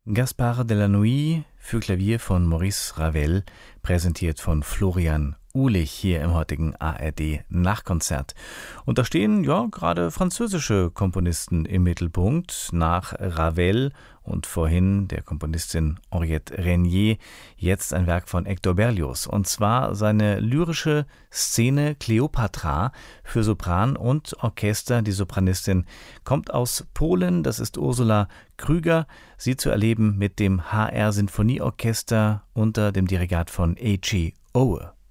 Gaspard de la Nuit für Klavier von Maurice Ravel, präsentiert von Florian Uhlich hier im heutigen ARD-Nachkonzert. Und da stehen ja gerade französische Komponisten im Mittelpunkt. Nach Ravel und vorhin der Komponistin Henriette Renier jetzt ein Werk von Hector Berlioz. Und zwar seine lyrische Szene Kleopatra für Sopran und Orchester. Die Sopranistin kommt aus Polen, das ist Ursula Krüger. Sie zu erleben mit dem HR Sinfonieorchester unter dem Dirigat von Eiji Oe.